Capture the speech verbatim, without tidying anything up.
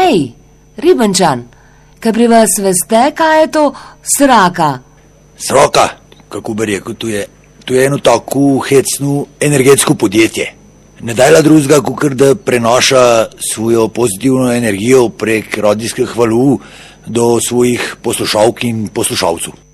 Ej, Ribenčan, kaj pri vas veste, kaj je to sraka? Sraka, kako bi rekel, to je, to je eno tako hecno energetsko podjetje. Ne dajla drugega, kot da prenaša svojo pozitivno energijo prek radijskih valov do svojih poslušalk in poslušalcev.